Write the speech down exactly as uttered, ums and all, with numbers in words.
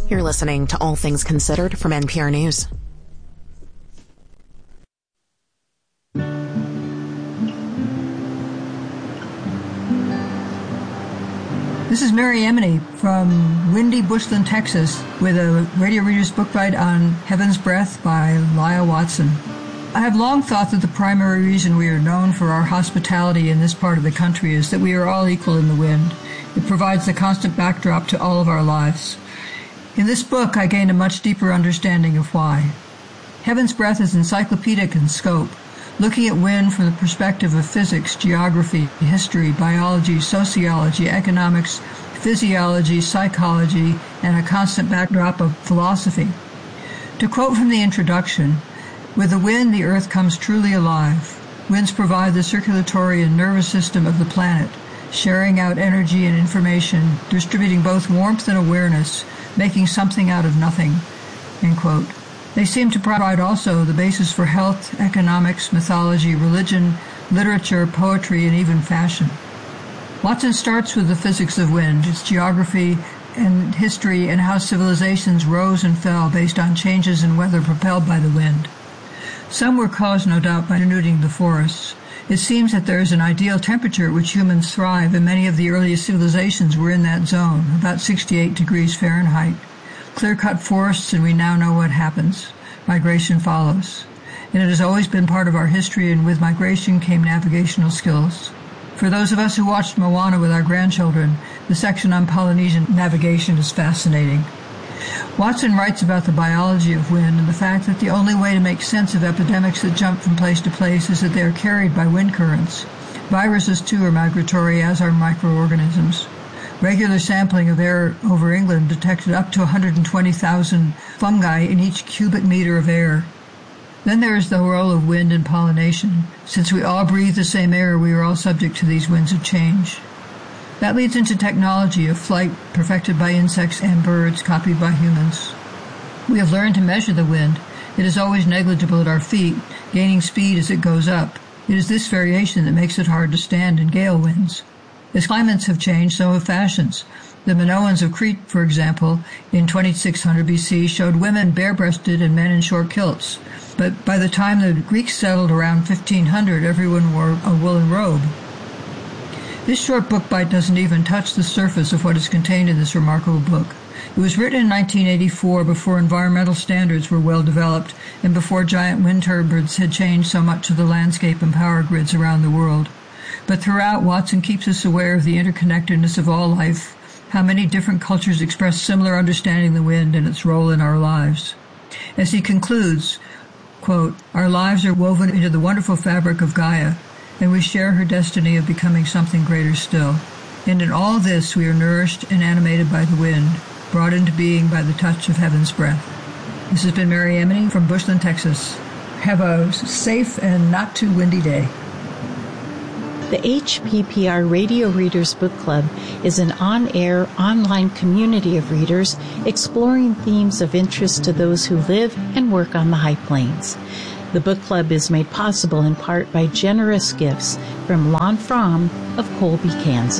You're listening to All Things Considered from N P R News. This is Mary Emily from windy Bushland, Texas, with a Radio Reader's Book Bite on Heaven's Breath by Lyle Watson. I have long thought that the primary reason we are known for our hospitality in this part of the country is that we are all equal in the wind. It provides the constant backdrop to all of our lives. In this book, I gained a much deeper understanding of why. Heaven's Breath is encyclopedic in scope, looking at wind from the perspective of physics, geography, history, biology, sociology, economics, physiology, psychology, and a constant backdrop of philosophy. To quote from the introduction, "With the wind, the earth comes truly alive. Winds provide the circulatory and nervous system of the planet, sharing out energy and information, distributing both warmth and awareness, making something out of nothing." End quote. They seem to provide also the basis for health, economics, mythology, religion, literature, poetry, and even fashion. Watson starts with the physics of wind, its geography and history, and how civilizations rose and fell based on changes in weather propelled by the wind. Some were caused, no doubt, by denuding the forests. It seems that there is an ideal temperature at which humans thrive, and many of the earliest civilizations were in that zone, about sixty-eight degrees Fahrenheit. Clear-cut forests, and we now know what happens. Migration follows. And it has always been part of our history, and with migration came navigational skills. For those of us who watched Moana with our grandchildren, the section on Polynesian navigation is fascinating. Watson writes about the biology of wind and the fact that the only way to make sense of epidemics that jump from place to place is that they are carried by wind currents. Viruses, too, are migratory, as are microorganisms. Regular sampling of air over England detected up to one hundred twenty thousand fungi in each cubic meter of air. Then there is the role of wind in pollination. Since we all breathe the same air, we are all subject to these winds of change. That leads into technology of flight perfected by insects and birds, copied by humans. We have learned to measure the wind. It is always negligible at our feet, gaining speed as it goes up. It is this variation that makes it hard to stand in gale winds. As climates have changed, so have fashions. The Minoans of Crete, for example, in twenty-six hundred B C showed women bare-breasted and men in short kilts. But by the time the Greeks settled around fifteen hundred, everyone wore a woolen robe. This short book bite doesn't even touch the surface of what is contained in this remarkable book. It was written in nineteen eighty-four, before environmental standards were well developed and before giant wind turbines had changed so much of the landscape and power grids around the world. But throughout, Watson keeps us aware of the interconnectedness of all life, how many different cultures express similar understanding of the wind and its role in our lives. As he concludes, quote, "Our lives are woven into the wonderful fabric of Gaia, and we share her destiny of becoming something greater still. And in all this we are nourished and animated by the wind, brought into being by the touch of heaven's breath." This has been Mary Emily from Bushland, Texas. Have a safe and not too windy day. The H P P R Radio Readers Book Club is an on-air, online community of readers exploring themes of interest to those who live and work on the High Plains. The book club is made possible in part by generous gifts from Lon Fromm of Colby, Kansas.